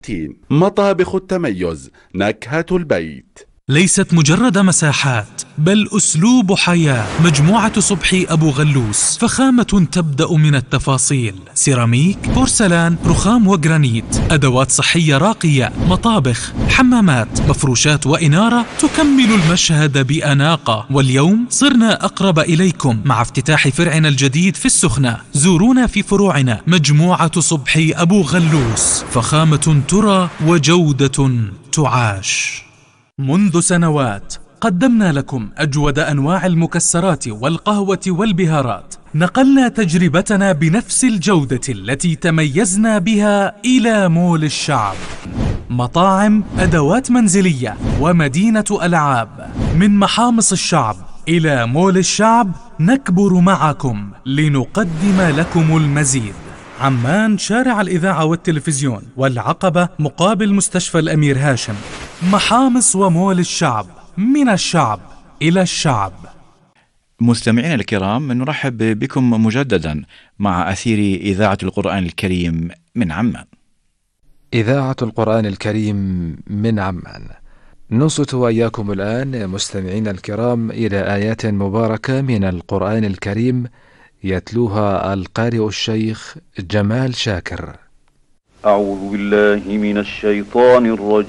مطابخ التميز، نكهة البيت. ليست مجرد مساحات بل أسلوب حياة. مجموعة صبحي أبو غلوس، فخامة تبدأ من التفاصيل: سيراميك، بورسلان، رخام وجرانيت، أدوات صحية راقية، مطابخ، حمامات، مفروشات وإنارة تكمل المشهد بأناقة. واليوم صرنا أقرب إليكم مع افتتاح فرعنا الجديد في السخنة. زورونا في فروعنا. مجموعة صبحي أبو غلوس، فخامة ترى وجودة تعاش. منذ سنوات قدمنا لكم أجود أنواع المكسرات والقهوة والبهارات. نقلنا تجربتنا بنفس الجودة التي تميزنا بها إلى مول الشعب. مطاعم، أدوات منزلية ومدينة ألعاب. من محامص الشعب إلى مول الشعب نكبر معكم لنقدم لكم المزيد. عمان، شارع الإذاعة والتلفزيون، والعقبة مقابل مستشفى الأمير هاشم. محامص ومول الشعب، من الشعب إلى الشعب. مستمعينا الكرام، نرحب بكم مجددا مع أثير إذاعة القرآن الكريم من عمان. إذاعة القرآن الكريم من عمان. ننصت وإياكم الآن مستمعينا الكرام إلى آيات مباركة من القرآن الكريم يتلوها القارئ الشيخ جمال شاكر. أعوذ بالله من الشيطان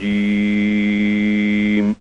الرجيم.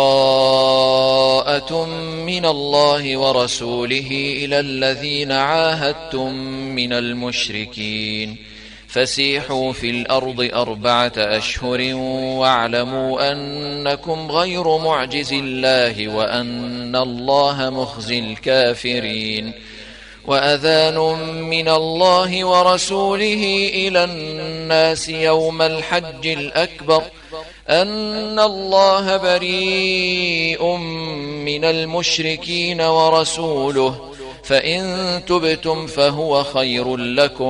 براءة من الله ورسوله إلى الذين عاهدتم من المشركين فسيحوا في الأرض 4 أشهر واعلموا أنكم غير معجز الله وأن الله مخزي الكافرين. وأذان من الله ورسوله إلى الناس يوم الحج الأكبر أن الله بريء من المشركين ورسوله، فإن تبتم فهو خير لكم